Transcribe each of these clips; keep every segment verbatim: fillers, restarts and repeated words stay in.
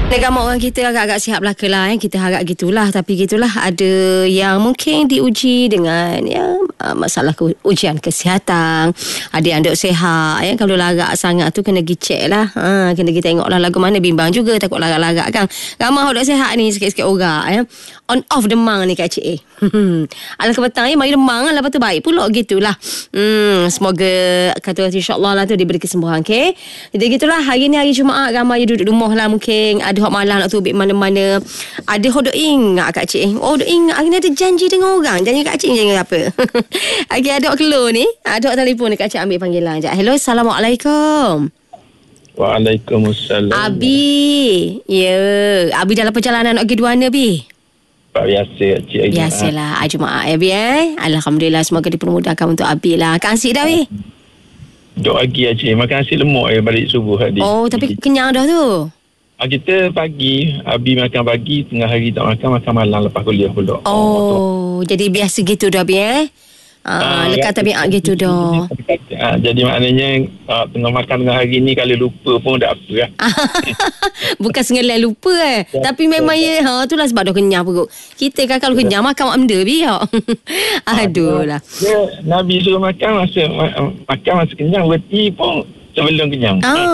Agama orang kita agak-agak sihat belaka lah, eh. Kita harap gitulah. Tapi gitulah, ada yang mungkin diuji dengan ya, masalah ke, ujian kesihatan. Ada yang duk sihat, ya. Kalau larak sangat tu kena pergi check lah, ha, kena pergi tengok lah lagu mana. Bimbang juga, takut larak-larak kan. Ramai orang duk sihat ni, sikit-sikit orang, ya. On off demang ni Kak Cik eh. Alah ke petang, ya, mari demang lah. Lepas tu baik pula gitulah. hmm, Semoga kata insyaAllah lah tu diberi kesembuhan, okay. Jadi gitulah, hari ni hari Jumaat, ramai duduk rumah lah. Mungkin ada hok malam nak tubik mana-mana. Ada hok duk ingat Kak Cik eh. Oh duk ingat hari ni ada janji dengan orang. Janji Kak Cik janji apa. Okay, ada hok keluar ni. Ada hok telefon ni Kak Cik, ambil panggilan sekejap. Hello, Assalamualaikum. Waalaikumsalam. Abi. Ya, Abi dalam perjalanan nak pergi Duana, Bi? Tak biasa Cik. Biasalah, Jumaat ya, Bi eh. Alhamdulillah, semoga dipermudahkan untuk Abi lah. Kan asyik dah, Bi? Duk lagi Cik, makan nasi lemak ya balik subuh tadi. Oh, tapi kenyang dah tu. Kita pagi, Abi makan pagi, tengah hari tak makan, makan malam lepas kuliah pula. Oh, oh jadi biasa gitu dah, Bi eh? Ah, uh, lekat tabiat gitu dah. Uh, jadi maknanya uh, tengah makan tengah hari ni, kalau lupa pun tak apa lah. Bukan sengaja lupa eh. Ya, Tapi memang ya, ha, itulah sebab dah kenyang perut. Kita kan kalau kenyang makan mak benda, Bi ya. Aduh lah. Ya, Nabi suruh makan masa makan masa kenyang, berarti pun sebelum kenyang.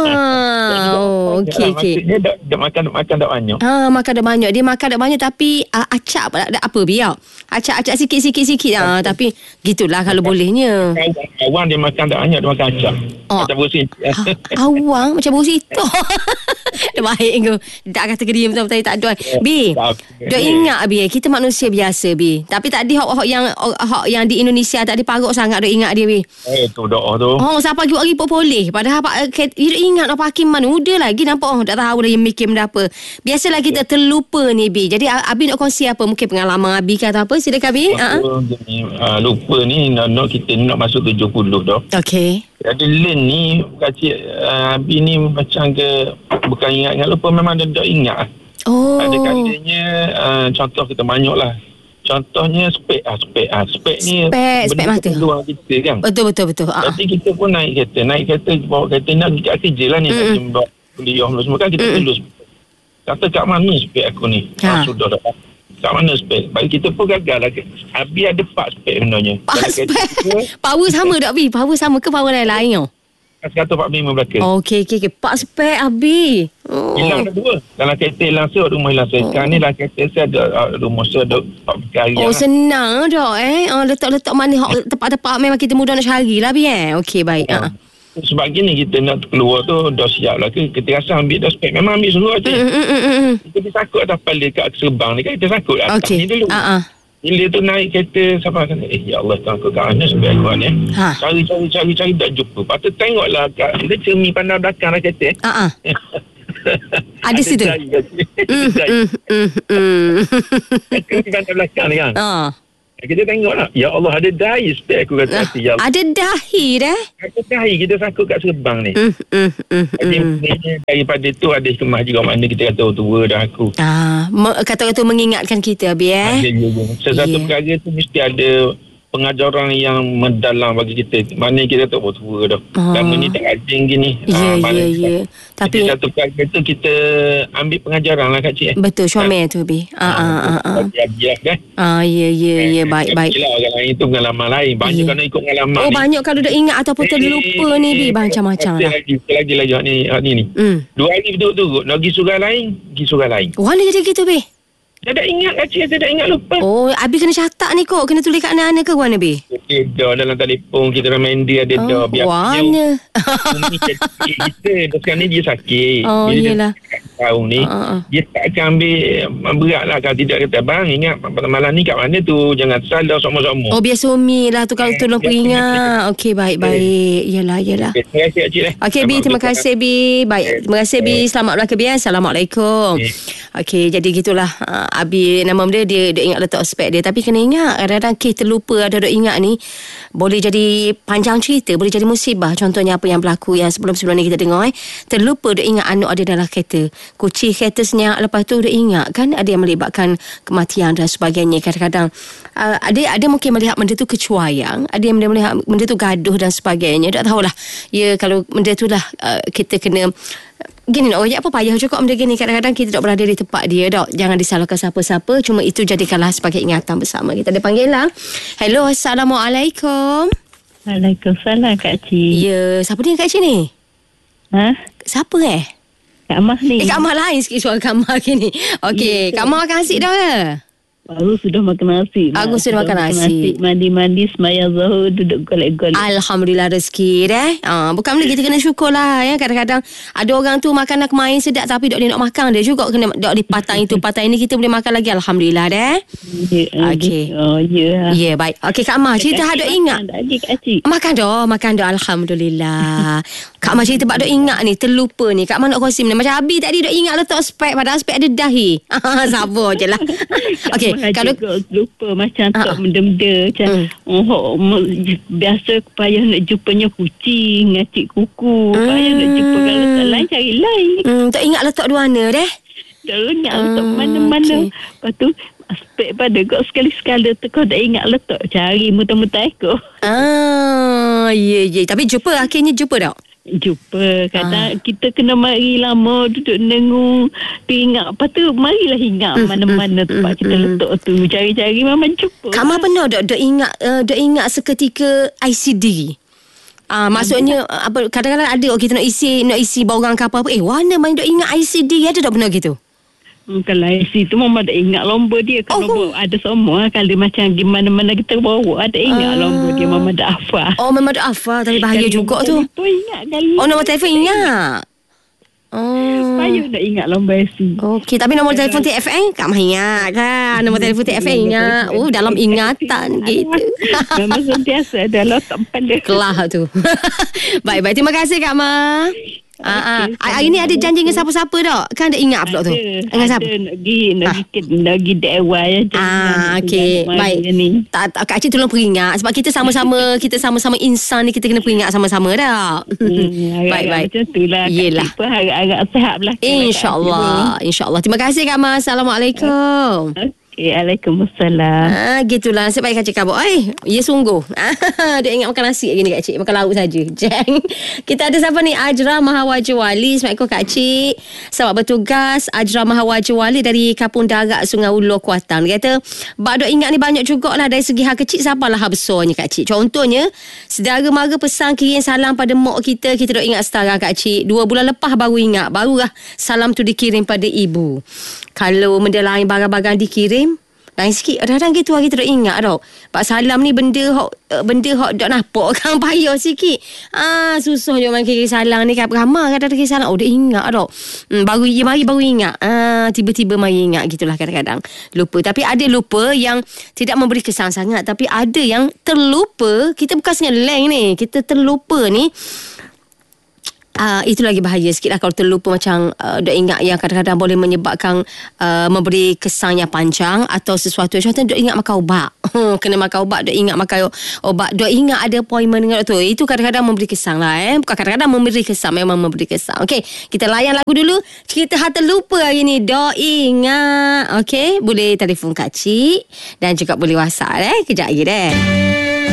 Ah, oh, okey okey. Maksudnya dak, dak makan dak makan dak banyak. Ah, makan dak banyak. Dia makan dak banyak tapi uh, acak dak apa biar. Acak-acak sikit-sikit sikit ah, tapi gitulah kalau bolehnya. Awang dia makan dak banyak, dia makan acak. Oh. Macam bersih. Awang macam bersih tu. Dah baik ke. Tak kata ke dia betul-betul tak ada. Bi. Dak ingat Bi, kita manusia biasa Bi. Tapi tak ada hak-hak yang hak yang di Indonesia tak ada paruk sangat dak ingat dia Bi. Eh tu doa tu. Oh, siapa pagi buat report boleh. Padahal Pak dia ingat nak pakai mana muda lagi nampak oh tak tahu dah yang mikir benda apa. Biasalah kita terlupa ni Bi. Jadi Abi nak kongsi apa? Mungkin pengalaman Abi ke atau apa? Silakan Bi. Ha. Uh, lupa ni nak, nak kita ni nak masuk tujuh puluh dah. Okey. Jadi Lin ni kacik uh, Abi ni macam ke bukan ingat-ingat lupa, memang dia tak ingat. Oh. Ada kalanya uh, contoh kita banyak lah. Contohnya spek ah spek ah spek ni spek spek mata luar kita kan. Betul betul betul. Jadi uh. kita pun naik kereta, naik kereta bawa kereta nak pergi kerja lah ni, nak mm. buat kuliah semua kan, kita mm. tulus. Kata kat mana spek aku ni? Ha. Ah, sudah dah. Kat mana spek? Baik kita pun gagal lah. Abi ada part spek sebenarnya. Part spek. Power sama tak Bi? Power sama ke power lain-lain tau? seratus empat puluh lima belakang. Okey, okey, okey. Part spek Abi. Oh. Hilang ada dua. Dalam kereta hilang saya, rumah hilang saya. Sekarang oh. ni dalam kereta saya ada uh, rumah saya ada empat hari. Oh, senang dah eh. Oh, letak-letak mana tempat-tempat memang kita mudah nak cari lah Bi eh. Okey, baik. Oh. Uh. Sebab gini kita nak keluar tu dah siap lah ke. Kita rasa ambil dah spek. Memang ambil semua je. Mm, mm, mm, mm. Kita takut atas pala kat Serbang ni kan. Kita takut atas okay. ni dulu. Uh-uh. Bila tu naik kereta sampai kata, eh ya Allah tuan aku kat mana spek aku ni. Ha. Cari-cari cari-cari tak jumpa. Lepas tu tengoklah kat kita cermin pandang belakang lah kereta. Uh-uh. Ada situ. Cermin pandang belakang ni kan. Ah. Kita tengoklah. Ya Allah ada dahi spek aku kata. Uh, ya ada dahi dah. Ada dahi kita sakut kat Serbang ni. Mm, mm, mm, Jadi mm. daripada tu ada hikmah juga mana kita kata oh, tua dah aku. Ah, kata-kata mengingatkan kita Abi eh. Ada juga. Sesuatu yeah. perkara tu mesti ada pengajaran yang mendalam bagi kita. Mana kita tak oh, tua dah. Oh. Lama ni tak rajin gini. Ya, ya, ya. Tapi satu perkara tu kita ambil pengajaran lah Kak Cik. Betul, Syomel tu Bi. Ah, ah, ah, ah. Biar-biar kan. Ah, ya, ya, ya. Baik, baik. Yelah, orang lain tu pengalaman lain. Banyak yeah. kan nak ikut pengalaman Oh, ni. banyak kalau dah ingat ataupun terlupa eh, ni Bi. Macam-macam lah. Lagi, lagi, lagi, lagi ni, ni, ni. Mm. Dua hari duduk-duduk. Nak pergi surau lain, pergi surau lain. Mana jadi gitu Bi? Saya tak ingat Kak Cik, saya tak ingat lupa. Oh, Abi kena catat ni kok. Kena tulis kat mana ke mana Bi? Okay, dah dalam telefon kita orang main dia ada dah. Oh, mana? Bumi kita, sekarang ni dia sakit. Oh, bila yelah. Tahun ni, uh-uh. dia tak akan ambil berat lah. Kalau tidak kata, bang ingat malam ni kat mana tu? Jangan salah sama-sama. Oh, biasa Umi lah tu kalau eh, tolong peringat. Okey, baik-baik. Yelah, yelah. Okay, terima kasih Kak Cik. Okey, Bi. Terima kasih, Bi. Baik, terima kasih, Bi. Selamat berlaku, Bi. Assalamualaikum. Okey, okay, jadi gitulah. Uh, Abi, nama dia, dia, dia ingat letak spek dia. Tapi kena ingat, kadang-kadang kes terlupa ada dok ingat ni. Boleh jadi panjang cerita, boleh jadi musibah. Contohnya apa yang berlaku yang sebelum-sebelum ni kita dengar. Eh. Terlupa dok ingat anak ada dalam kereta. Kunci kereta senyap, lepas tu dok ingat kan ada yang melibatkan kematian dan sebagainya. Kadang-kadang uh, ada ada mungkin melihat benda tu kecuaian, ada yang melihat benda tu gaduh dan sebagainya. Tak tahulah. Ya, kalau benda tu lah uh, kita kena Gini dok, ya apa payah cukup benda gini. Kadang-kadang kita dok berada di tempat dia dok. Jangan disalahkan siapa-siapa. Cuma itu jadikanlah sebagai ingatan bersama. Kita ada panggil lah. Hello, Assalamualaikum. Waalaikumsalam Kak Cik. Ya, siapa ni Kak Cik ni? Ha? Siapa eh? Kak Mah ni. Eh, Kak Mah lain sikit suara Kak Mah ni. Okey, Ya, Kak Mah makan nasi dah ke? Baru sudah makan nasi. Aku sudah makan nasi. Mandi-mandi, semaya zuhur, duduk golek-golek. Alhamdulillah rezeki deh. Ah, bukan benda kita kena syukur lah ya. Kadang-kadang ada orang tu makan nak main sedap tapi dok dia nak makan dia juga kena dok di patang itu patang ini kita boleh makan lagi. Alhamdulillah deh. Ya, Okey. Oh, ya. Ya, yeah, baik. Okey Kak Mah, cerita hak dok ingat. Tadi Kak Cik. Makan dah, makan dah. Alhamdulillah. Kak Mah cerita bak dok ingat ni, terlupa ni. Kak Mah nak kongsi ni. Macam Abi tadi dok ingat letak spek padahal spek ada dahi. Sabar je lah. Okey, kalau lupa macam Ah, tak ah. benda-benda macam Hmm. oh, mo- biasa payah nak jumpanya kucing, ngacik kuku, payah nak jumpa kalau tak lain cari lain. hmm, tak ingat letak dua mana deh. Dah ingat Hmm, letak mana-mana. okey. Lepas tu aspek pada kau sekali-sekala tu kau dah ingat letak cari muta-muta ekor. Ah, ya ya. Tapi jumpa akhirnya jumpa tak? Jumpa kata Ah. kita kena mari lama duduk nengung teringat apa tu marilah ingat Mm, mana-mana mm, tempat mm, kita mm. letak tu cari-cari memang jumpa. Kak Mah pernah dok dok ingat uh, dok ingat seketika I C D. Ah, maksudnya uh, apa kadang-kadang ada oh, kita nak isi nak isi barang ke apa-apa. Eh, mana main dok ingat I C D ada tak pernah gitu? Hmm, kalau I C tu mama dah ingat lomba dia. Kalau Oh. bawa, ada semua. Kalau macam gimana-mana kita bawa, ada ingat Ah. lomba dia. Mama dah hafal. Oh, memang ada hafal tapi bahaya Kalau juga nombor tu. telefon ingat kali. Oh, nombor telefon ingat. Oh. Payah nak ingat lomba I C. Okey, tapi nombor telefon T F N Kak Mah ingat kan? Nombor telefon T F N ingat. Oh, dalam ingatan gitu. Memang sentiasa dalam tempat dia. Kelah tu. Baik-baik, terima kasih Kak Mah. Ah, ah. Hari ni ada janji dengan siapa-siapa tak? Kan ada ingat pula tu. Dengan siapa? Ada nak pergi, nak pergi, nak pergi D I Y aja. Ah, okey. Baik. Tak, tak, Kak Cik tolong peringat sebab kita sama-sama kita sama-sama insan ni kita kena peringat sama-sama dah. Hmm, baik baik. Macam tu lah. Yelah. Harap-harap sehat lah. InsyaAllah. InsyaAllah. Terima kasih Kak Mas. Assalamualaikum. Okay, Waalaikumsalam. Ah, gitulah. Nasib baik Kak Cik kabut. Eh, ya sungguh. Ah, dia ingat makan nasi lagi ni Kak Cik. Makan lauk saja. Jeng. Kita ada siapa ni? Ajra Mahawaja Wali. Assalamualaikum Kak Cik. Selamat bertugas. Ajra Mahawaja Wali dari Kapung Darat Sungai Ulur Kuantan. Dia kata, bak dok ingat ni banyak jugalah dari segi hal kecil sampailah hal besarnya Kak Cik. Contohnya, sedara mara pesan kirim salam pada mak kita. Kita dok ingat setara Kak Cik. Dua bulan lepas baru ingat. Barulah salam tu dikirim pada ibu. Kalau benda lain barang-barang dikirim, lain sikit. Kadang-kadang gitu kita tak ingat tau. Pak salam ni benda hok benda hok dak nampak kan payah sikit. Ah, susah je main kirim salam ni kan ramai kadang-kadang kirim salam. Oh, dia ingat tau. Hmm, baru dia mari baru ingat. Ah, tiba-tiba mari ingat gitulah kadang-kadang. Lupa. Tapi ada lupa yang tidak memberi kesan sangat, tapi ada yang terlupa. Kita bukan sebenarnya leng ni. Kita terlupa ni. Uh, itu lagi bahaya sikit lah kalau terlupa macam uh, dah ingat yang kadang-kadang boleh menyebabkan uh, memberi kesan yang panjang atau sesuatu. Contohnya dah ingat makan ubat. Kena makan ubat, dah ingat makan ubat, dah ingat ada appointment dengan doktor. Itu kadang-kadang memberi kesan lah eh. Bukan kadang-kadang memberi kesan, memang memberi kesan. Okey, kita layan lagu dulu. Cerita hal terlupa hari ni. Dah ingat. Okey, boleh telefon Kak Cik dan juga boleh WhatsApp eh. Kejap lagi deh.